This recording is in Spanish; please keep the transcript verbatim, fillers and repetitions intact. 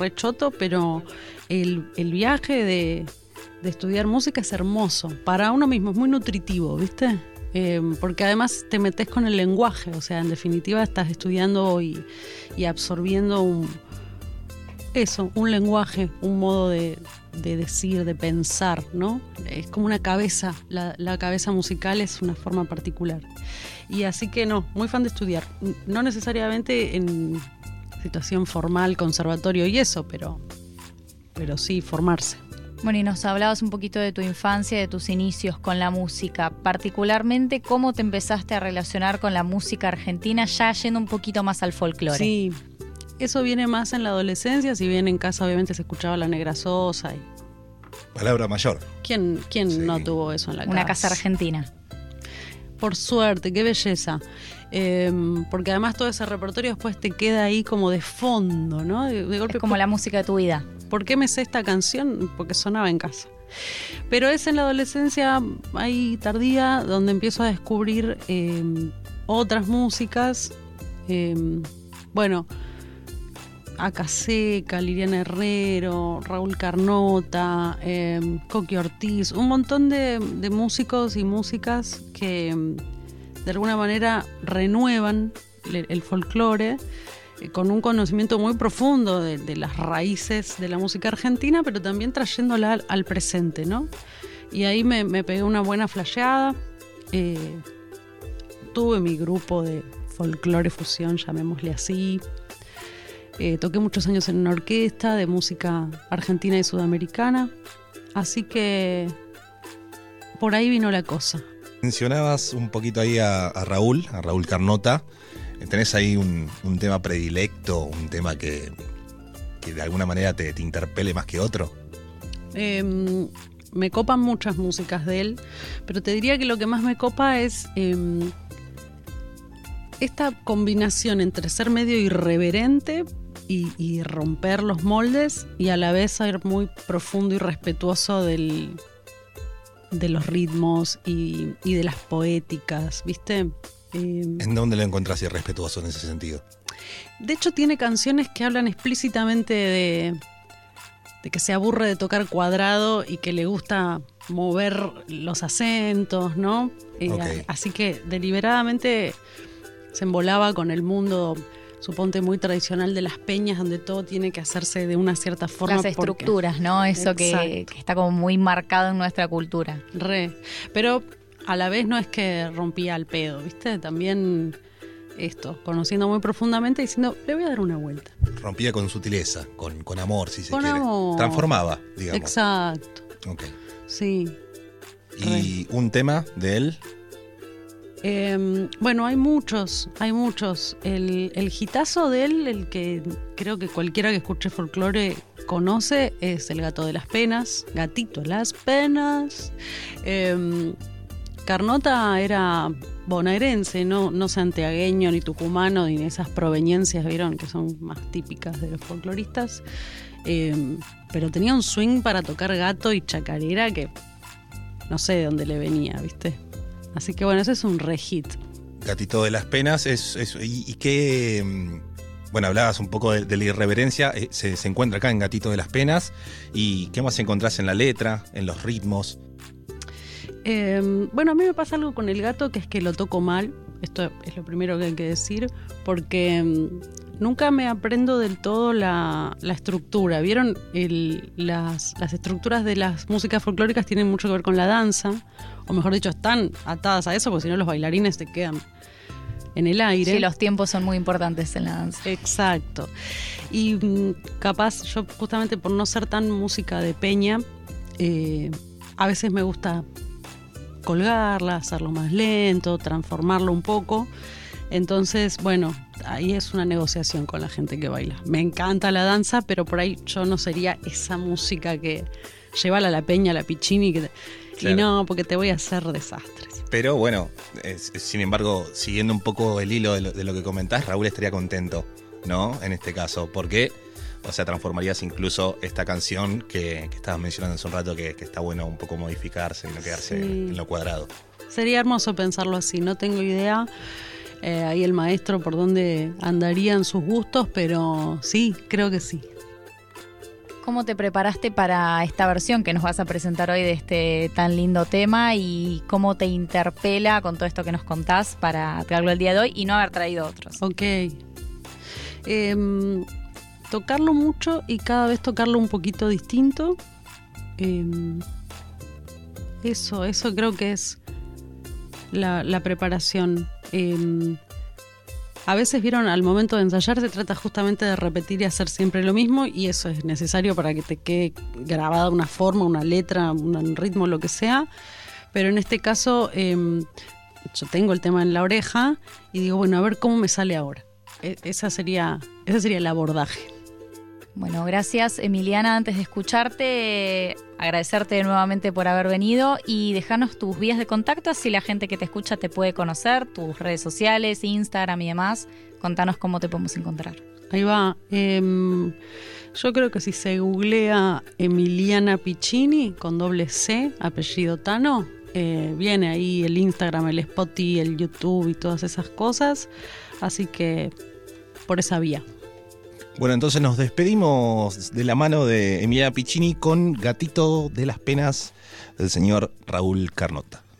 rechoto, pero el, el viaje de, de estudiar música es hermoso. Para uno mismo es muy nutritivo, ¿viste? Eh, porque además te metes con el lenguaje, o sea, en definitiva estás estudiando y, y absorbiendo un, eso, un lenguaje, un modo de, de decir, de pensar, ¿no? Es como una cabeza, la, la cabeza musical es una forma particular. Y así que no, muy fan de estudiar, no necesariamente en situación formal, conservatorio y eso, pero, pero sí formarse. Bueno, y nos hablabas un poquito de tu infancia, de tus inicios con la música, particularmente cómo te empezaste a relacionar con la música argentina, ya yendo un poquito más al folclore. Sí, eso viene más en la adolescencia, si bien en casa obviamente se escuchaba La Negra Sosa. Y... Palabra mayor. ¿Quién, quién Sí. no tuvo eso en la casa? Una casa argentina. Por suerte, qué belleza. Eh, porque además todo ese repertorio después te queda ahí como de fondo, ¿no? De, de golpe, Es como la música de tu vida. ¿por qué me sé esta canción? Porque sonaba en casa. Pero es en la adolescencia, ahí tardía, donde empiezo a descubrir eh, otras músicas. Eh, bueno, Aca Seca, Liliana Herrero, Raúl Carnota, eh, Coqui Ortiz, un montón de, de músicos y músicas que de alguna manera renuevan el, el folclore eh, con un conocimiento muy profundo de, de las raíces de la música argentina, pero también trayéndola al, al presente, ¿no? Y ahí me, me pegué una buena flasheada. Eh, tuve mi grupo de folclore fusión, llamémosle así. Eh, toqué muchos años en una orquesta de música argentina y sudamericana, así que por ahí vino la cosa. Mencionabas un poquito ahí a, a Raúl, a Raúl Carnota. ¿Tenés ahí un, un tema predilecto, un tema que, que de alguna manera te, te interpele más que otro? Eh, me copan muchas músicas de él, pero te diría que lo que más me copa es eh, esta combinación entre ser medio irreverente y, y romper los moldes y a la vez ser muy profundo y respetuoso del, de los ritmos y, y de las poéticas, ¿viste? Eh, ¿En dónde lo encontrás irrespetuoso en ese sentido? de hecho tiene canciones que hablan explícitamente de, de que se aburre de tocar cuadrado y que le gusta mover los acentos, ¿no? Eh, Okay. Así que deliberadamente se embolaba con el mundo, suponte, muy tradicional de las peñas, donde todo tiene que hacerse de una cierta forma. Las porque- estructuras, ¿no? Eso que, Exacto. que está como muy marcado en nuestra cultura. Re. Pero a la vez no es que rompía al pedo, ¿viste? También esto, conociendo muy profundamente, diciendo, le voy a dar una vuelta. Rompía con sutileza, con, con amor, si se Con quiere. amor. Transformaba, digamos. Exacto, Ok. sí. ¿Y un tema de él? Eh, bueno, hay muchos, hay muchos. El, el hitazo de él, el que creo que cualquiera que escuche folclore conoce, es El Gato de las Penas, Gatito de las Penas. Eh, Carnota era bonaerense, no, no santiagueño, ni tucumano, ni esas proveniencias, ¿vieron? Que son más típicas de los folcloristas. Eh, pero tenía un swing para tocar gato y chacarera que no sé de dónde le venía, ¿viste? Así que bueno, ese es un re hit. Gatito de las Penas. Es, es, y, y qué. mm, Bueno, hablabas un poco de, de la irreverencia. eh, se, se encuentra acá en Gatito de las Penas. ¿Y qué más encontrás en la letra, en los ritmos? Eh, bueno, a mí me pasa algo con el gato, que es que lo toco mal. Esto es lo primero que hay que decir, porque mm, nunca me aprendo del todo la, la estructura. ¿Vieron? El, las, las estructuras de las músicas folclóricas tienen mucho que ver con la danza, o mejor dicho, están atadas a eso, porque si no los bailarines te quedan en el aire. Sí, los tiempos son muy importantes en la danza. Exacto. Y mm, capaz, yo justamente por no ser tan música de peña, eh, a veces me gusta colgarla, hacerlo más lento, transformarlo un poco. Entonces, bueno, ahí es una negociación con la gente que baila. Me encanta la danza, pero por ahí yo no sería esa música que lleva a la peña, a la pichini, que te- Claro. y no, porque te voy a hacer desastres. Pero bueno, es- es- sin embargo, siguiendo un poco el hilo de lo, de lo que comentás, Raúl estaría contento, ¿no? En este caso, porque, o sea, transformarías incluso esta canción que, que estabas mencionando hace un rato, que, que está bueno un poco modificarse y no quedarse Sí. en lo cuadrado. Sería hermoso pensarlo así, no tengo idea. Eh, ahí el maestro por dónde andarían sus gustos, pero sí, creo que sí. ¿Cómo te preparaste para esta versión que nos vas a presentar hoy de este tan lindo tema y cómo te interpela con todo esto que nos contás para traerlo el día de hoy y no haber traído otros? Ok. Eh, tocarlo mucho y cada vez tocarlo un poquito distinto. Eh, eso, eso creo que es la, la preparación. Eh, A veces, vieron, al momento de ensayar se trata justamente de repetir y hacer siempre lo mismo, y eso es necesario para que te quede grabada una forma, una letra, un ritmo, lo que sea. Pero en este caso eh, yo tengo el tema en la oreja y digo, bueno, a ver cómo me sale ahora. E- esa sería, ese sería el abordaje. Bueno, gracias Emiliana. Antes de escucharte, agradecerte nuevamente por haber venido y dejarnos tus vías de contacto, así la gente que te escucha te puede conocer, tus redes sociales, Instagram y demás. Contanos cómo te podemos encontrar. Ahí va. Eh, yo creo que si se googlea Emiliana Piccini con doble C, apellido Tano, eh, viene ahí el Instagram, el Spotify, el YouTube y todas esas cosas. Así que por esa vía. Bueno, entonces nos despedimos de la mano de Emiliana Piccini con Gatito de las Penas del señor Raúl Carnota.